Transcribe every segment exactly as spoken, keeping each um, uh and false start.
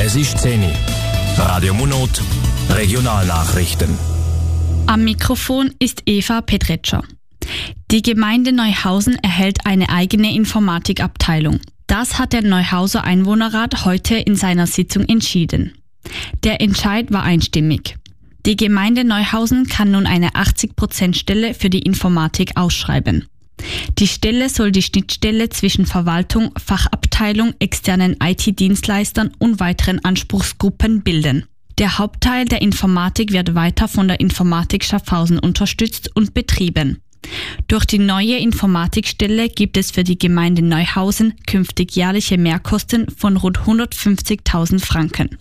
Es ist zehn Uhr. Radio Monot, Regionalnachrichten. Am Mikrofon ist Eva Petretscher. Die Gemeinde Neuhausen erhält eine eigene Informatikabteilung. Das hat der Neuhauser Einwohnerrat heute in seiner Sitzung entschieden. Der Entscheid war einstimmig. Die Gemeinde Neuhausen kann nun eine achtzig Prozent Stelle für die Informatik ausschreiben. Die Stelle soll die Schnittstelle zwischen Verwaltung, Fachabteilung, externen I T-Dienstleistern und weiteren Anspruchsgruppen bilden. Der Hauptteil der Informatik wird weiter von der Informatik Schaffhausen unterstützt und betrieben. Durch die neue Informatikstelle gibt es für die Gemeinde Neuhausen künftig jährliche Mehrkosten von rund hundertfünfzigtausend Franken.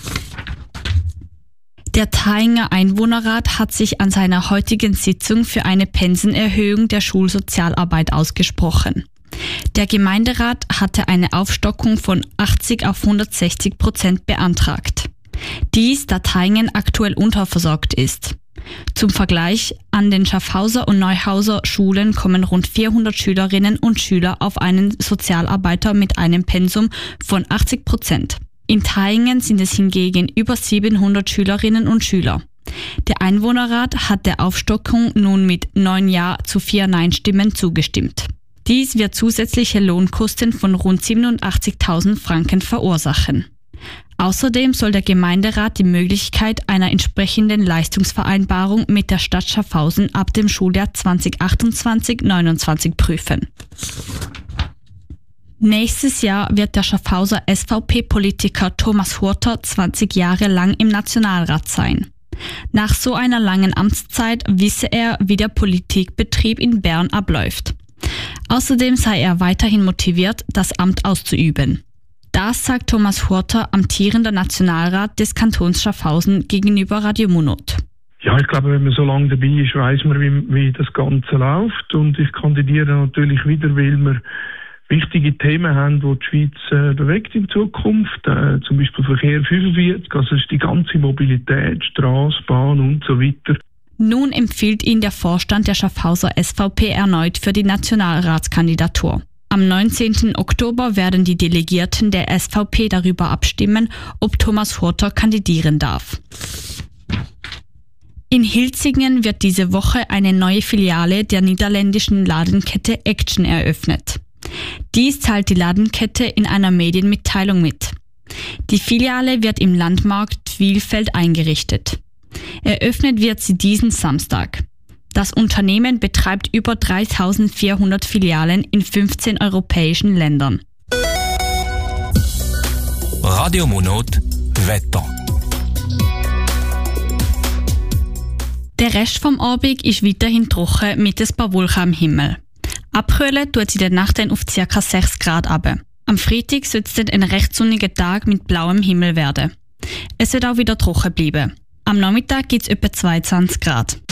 Der Thayinger Einwohnerrat hat sich an seiner heutigen Sitzung für eine Pensenerhöhung der Schulsozialarbeit ausgesprochen. Der Gemeinderat hatte eine Aufstockung von achtzig auf hundertsechzig Prozent beantragt. Dies, da Thayingen aktuell unterversorgt ist. Zum Vergleich, an den Schaffhauser und Neuhauser Schulen kommen rund vierhundert Schülerinnen und Schüler auf einen Sozialarbeiter mit einem Pensum von achtzig Prozent. In Thayingen sind es hingegen über siebenhundert Schülerinnen und Schüler. Der Einwohnerrat hat der Aufstockung nun mit neun Ja zu vier Nein-Stimmen zugestimmt. Dies wird zusätzliche Lohnkosten von rund siebenundachtzigtausend Franken verursachen. Außerdem soll der Gemeinderat die Möglichkeit einer entsprechenden Leistungsvereinbarung mit der Stadt Schaffhausen ab dem Schuljahr zwanzig achtundzwanzig neunundzwanzig prüfen. Nächstes Jahr wird der Schaffhauser S V P-Politiker Thomas Hurter zwanzig Jahre lang im Nationalrat sein. Nach so einer langen Amtszeit wisse er, wie der Politikbetrieb in Bern abläuft. Außerdem sei er weiterhin motiviert, das Amt auszuüben. Das sagt Thomas Hurter, amtierender Nationalrat des Kantons Schaffhausen, gegenüber Radio Monot. Ja, ich glaube, wenn man so lange dabei ist, weiss man, wie, wie das Ganze läuft. Und ich kandidiere natürlich wieder, weil wir wichtige Themen haben, die die Schweiz äh, bewegt in Zukunft. Äh, zum Beispiel Verkehr fünfundvierzig, also ist die ganze Mobilität, Strasse, Bahn und so weiter. Nun empfiehlt ihn der Vorstand der Schaffhauser S V P erneut für die Nationalratskandidatur. Am neunzehnten Oktober werden die Delegierten der S V P darüber abstimmen, ob Thomas Hurter kandidieren darf. In Hilzingen wird diese Woche eine neue Filiale der niederländischen Ladenkette Action eröffnet. Dies teilt die Ladenkette in einer Medienmitteilung mit. Die Filiale wird im Landmarkt Wielfeld eingerichtet. Eröffnet wird sie diesen Samstag. Das Unternehmen betreibt über dreitausendvierhundert Filialen in fünfzehn europäischen Ländern. Radio Monot, Wetter. Der Rest vom Abend ist weiterhin trocken mit ein paar Wolken am Himmel. Abkühlen tut sie in der Nacht auf ca. sechs Grad runter. Am Freitag soll es dann ein recht sonniger Tag mit blauem Himmel werden. Es wird auch wieder trocken bleiben. Am Nachmittag gibt es etwa zweiundzwanzig Grad.